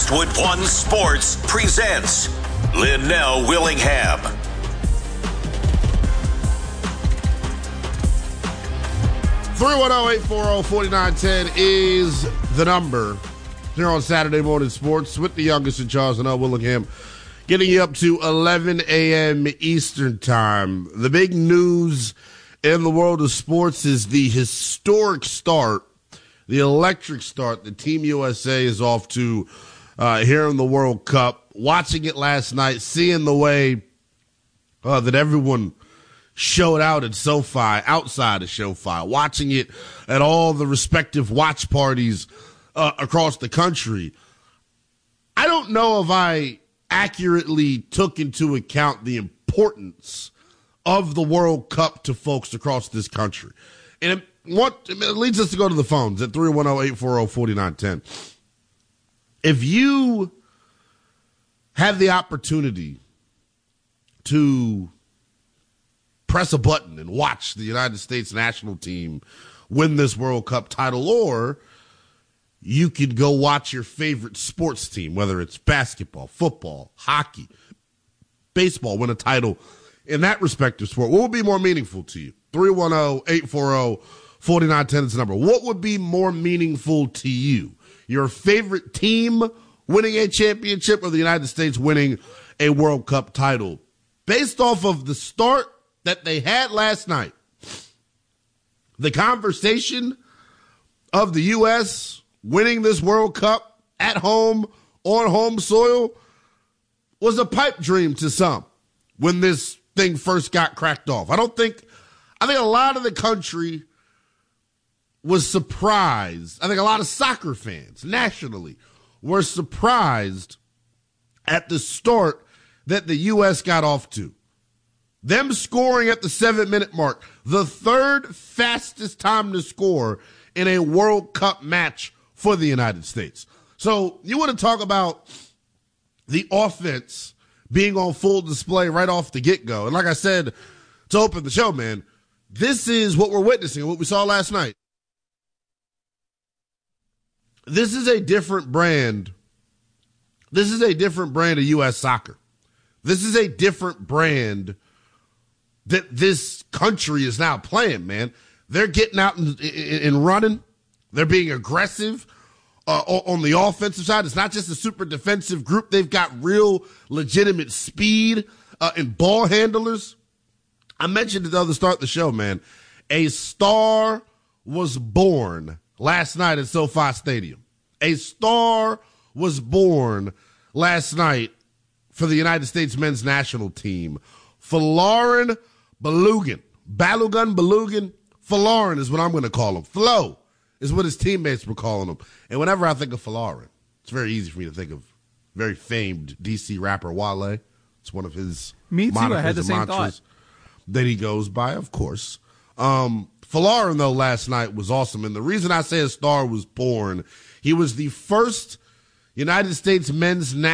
Westwood One Sports presents Linnell Willingham. Three 840 is the number here on Saturday Morning Sports with the youngest in Charles and Willingham, getting you up to 11 a.m. Eastern Time. The big news in the world of sports is the historic start, the electric start that Team USA is off to here in the World Cup. Watching it last night, seeing the way that everyone showed out at SoFi, outside of SoFi, watching it at all the respective watch parties across the country. I don't know if I accurately took into account the importance of the World Cup to folks across this country. And it leads us to go to the phones at 310-840-4910. If you have the opportunity to press a button and watch the United States national team win this World Cup title, or you could go watch your favorite sports team, whether it's basketball, football, hockey, baseball, win a title in that respective sport, what would be more meaningful to you? 310-840-4910 is the number. What would be more meaningful to you? Your favorite team winning a championship or the United States winning a World Cup title? Based off of the start that they had last night, the conversation of the U.S. winning this World Cup at home, on home soil, was a pipe dream to some when this thing first got cracked off. I think a lot of the country was surprised. I think a lot of soccer fans nationally were surprised at the start that the U.S. got off to. Them scoring at the 7-minute mark, the third fastest time to score in a World Cup match for the United States. So you want to talk about the offense being on full display right off the get-go. And like I said to open the show, man, this is what we're witnessing, what we saw last night. This is a different brand. This is a different brand of U.S. soccer. This is a different brand that this country is now playing, man. They're getting out and running. They're being aggressive on the offensive side. It's not just a super defensive group. They've got real legitimate speed and ball handlers. I mentioned it at the start of the show, man. A star was born last night at SoFi Stadium. A star was born last night for the United States men's national team. Folarin Balogun. Folarin is what I'm going to call him. Flo is what his teammates were calling him. And whenever I think of Folarin, it's very easy for me to think of very famed DC rapper Wale. It's one of his monikers, I had the same thought that he goes by, of course. Folarin, though, last night was awesome. And the reason I say a star was born, he was the first United States men's